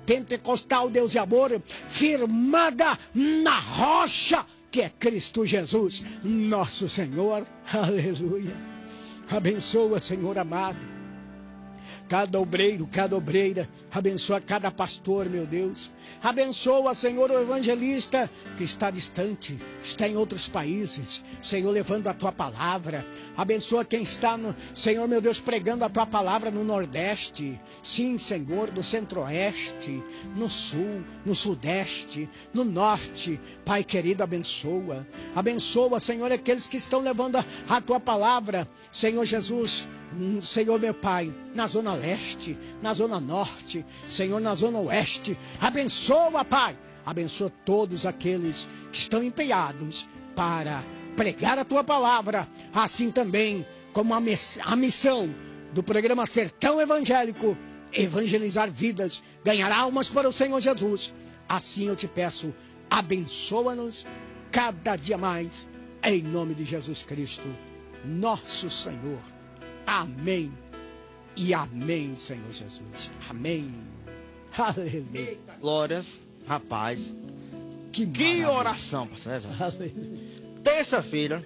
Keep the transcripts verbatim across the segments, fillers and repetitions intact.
pentecostal, Deus e amor, firmada na rocha que é Cristo Jesus, nosso Senhor. Aleluia. Abençoa, Senhor amado, cada obreiro, cada obreira. Abençoa cada pastor, meu Deus. Abençoa, Senhor, o evangelista que está distante, está em outros países, Senhor, levando a Tua palavra. Abençoa quem está, no, Senhor, meu Deus, pregando a Tua palavra no Nordeste. Sim, Senhor, no Centro-Oeste, no Sul, no Sudeste, no Norte. Pai querido, abençoa. Abençoa, Senhor, aqueles que estão levando a, a Tua palavra, Senhor Jesus, Senhor meu Pai, na zona leste, na zona norte, Senhor, na zona oeste. Abençoa, Pai, abençoa todos aqueles que estão empenhados para pregar a Tua palavra, assim também como a, miss a missão do programa Sertão Evangélico, evangelizar vidas, ganhar almas para o Senhor Jesus. Assim eu te peço, abençoa-nos cada dia mais, em nome de Jesus Cristo, nosso Senhor. Amém e amém, Senhor Jesus. Amém. Aleluia. Glórias, rapaz. Que, que oração, pastor César. Terça-feira,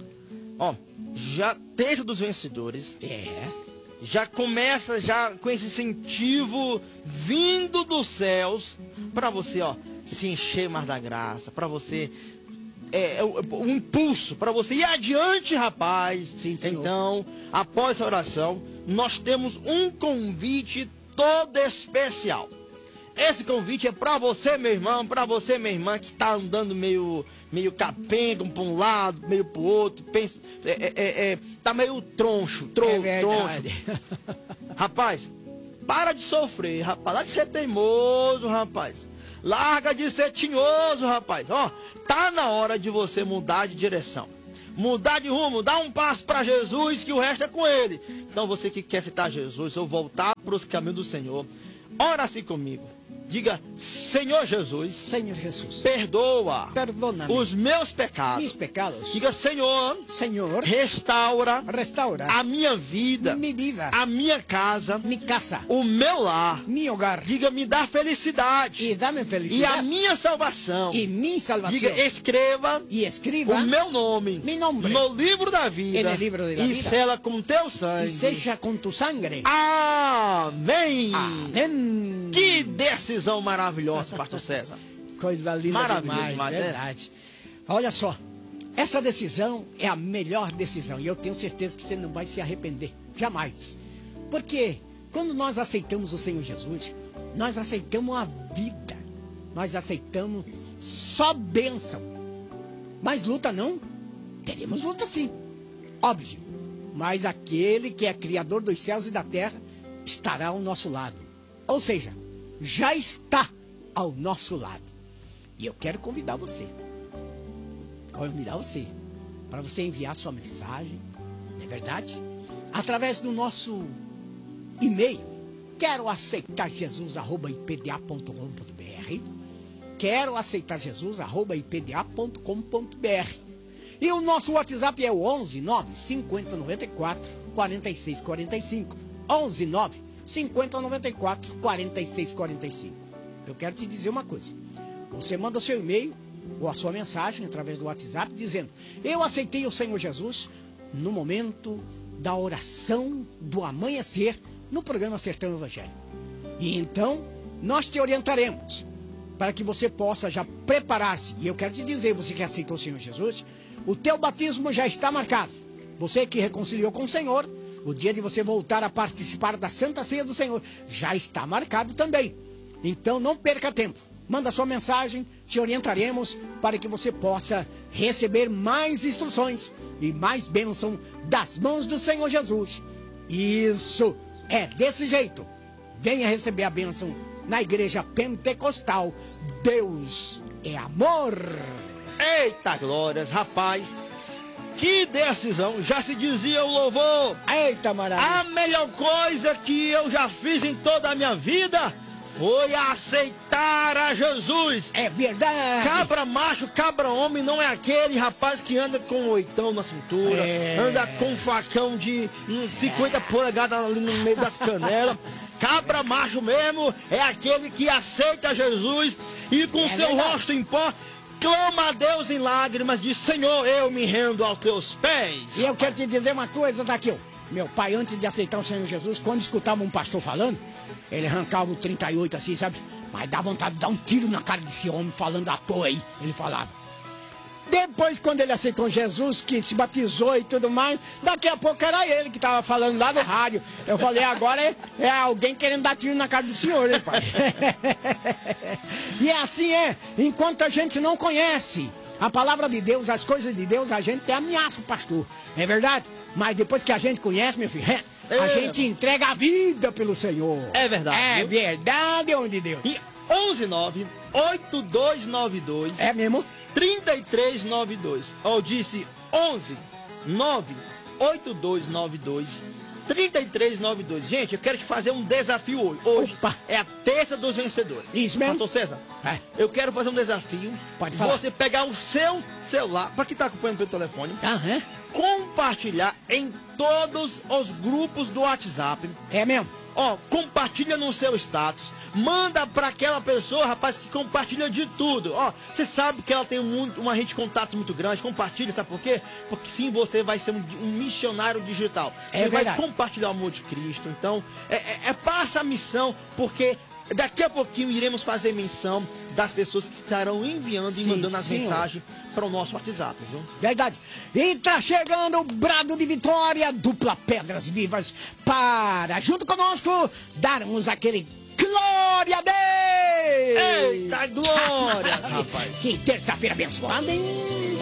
ó, já terça dos vencedores. É. Já começa já com esse incentivo vindo dos céus para você, ó, se encher mais da graça, para você É, é um impulso para você ir adiante, rapaz. Sim, então, após essa oração, nós temos um convite todo especial. Esse convite é para você, meu irmão, para você, minha irmã, que está andando meio, meio capenga, um para um lado, meio para o outro, pensa, é, é, é, tá meio troncho, troncho, é troncho. Rapaz, para de sofrer, rapaz, para de ser teimoso, rapaz. Larga de ser tinhoso, rapaz. Ó, tá na hora de você mudar de direção, mudar de rumo, dar um passo para Jesus, que o resto é com Ele. Então você que quer aceitar Jesus ou voltar para os caminhos do Senhor, ora assim comigo. Diga: Senhor Jesus, Senhor Jesus, perdoa perdona-me os meus pecados. Meus pecados. Diga: Senhor, Senhor, restaura, restaura a minha vida, minha vida, a minha casa, minha casa, o meu lar, meu hogar. Diga: me dá felicidade e dá-me felicidade e a minha salvação. E minha salvação. Diga: escreva e escreva o meu nome mi nombre no livro da vida, livro de la e vida. sela com teu sangue. E seja com tu sangue. Amém. Amém. Que decisão maravilhosa, pastor César. Coisa linda demais, demais, verdade. É? Olha só, essa decisão é a melhor decisão e eu tenho certeza que você não vai se arrepender, jamais. Porque quando nós aceitamos o Senhor Jesus, nós aceitamos a vida, nós aceitamos só bênção. Mas luta não? Teremos luta sim, óbvio. Mas aquele que é Criador dos céus e da terra estará ao nosso lado. Ou seja, já está ao nosso lado. E eu quero convidar você. Convidar você. Para você enviar sua mensagem. Não é verdade? Através do nosso e-mail. Quero aceitar Jesus, arroba ipda ponto com ponto br. Quero aceitar Jesus, arroba ipda ponto com ponto br. E o nosso WhatsApp é o onze nove cinquenta noventa e quatro quarenta e seis quarenta e cinco. onze nove cinquenta noventa e quatro quarenta e seis quarenta e cinco. Eu quero te dizer uma coisa. Você manda o seu e-mail ou a sua mensagem através do WhatsApp dizendo: eu aceitei o Senhor Jesus no momento da oração do amanhecer no programa Sertão Evangélico. E então nós te orientaremos para que você possa já preparar-se. E eu quero te dizer, você que aceitou o Senhor Jesus, o teu batismo já está marcado. Você que reconciliou com o Senhor, o dia de você voltar a participar da Santa Ceia do Senhor já está marcado também. Então não perca tempo. Manda sua mensagem, te orientaremos para que você possa receber mais instruções e mais bênção das mãos do Senhor Jesus. Isso, é desse jeito. Venha receber a bênção na Igreja Pentecostal. Deus é amor. Eita glórias, rapaz. Que decisão, já se dizia o louvor. Eita maravilha. A melhor coisa que eu já fiz em toda a minha vida foi aceitar a Jesus. É verdade. Cabra macho, cabra homem não é aquele rapaz que anda com um oitão na cintura, É. anda com um facão de hum, cinquenta polegadas ali no meio das canelas. Cabra macho mesmo é aquele que aceita Jesus e com É seu verdade. rosto em pó clama a Deus em lágrimas, diz: Senhor, eu me rendo aos teus pés. E eu quero te dizer uma coisa, Zaqueu. Meu pai, antes de aceitar o Senhor Jesus, quando escutava um pastor falando, ele arrancava o trinta e oito assim, sabe? Mas dá vontade de dar um tiro na cara desse homem falando à toa aí. Ele falava. Depois, quando ele aceitou Jesus, que se batizou e tudo mais, daqui a pouco era ele que estava falando lá no rádio. Eu falei, agora é, é alguém querendo dar tiro na cara do senhor, hein, pai? E assim é, enquanto a gente não conhece a palavra de Deus, as coisas de Deus, a gente tem ameaça o pastor. É verdade? Mas depois que a gente conhece, meu filho, a É. gente entrega a vida pelo Senhor. É verdade, É viu? verdade, homem de Deus. E onze nove oito dois nove dois É mesmo? trinta e três noventa e dois. Ou disse onze nove oito dois nove dois trinta e três noventa e dois. Gente, eu quero te fazer um desafio hoje. Hoje Opa. é a terça dos vencedores. Isso mesmo. Pastor César, É. eu quero fazer um desafio. Pode falar. Você pegar o seu celular, para quem está acompanhando pelo telefone, Aham. compartilhar em todos os grupos do WhatsApp. É mesmo? Ó, compartilha no seu status. Manda pra aquela pessoa, rapaz, que compartilha de tudo. Ó, você sabe que ela tem muito, uma rede de contatos muito grande. Compartilha, sabe por quê? Porque sim, você vai ser um, um missionário digital. É Você vai verdade. compartilhar o amor de Cristo. Então, é, é, é passa a missão, porque daqui a pouquinho iremos fazer menção das pessoas que estarão enviando Sim, e mandando as senhor. mensagens para o nosso WhatsApp, viu? Verdade. E tá chegando o brado de vitória, dupla Pedras Vivas, para, junto conosco, darmos aquele glória a Deus! Eita, glória, rapaz! Que terça-feira abençoada, hein?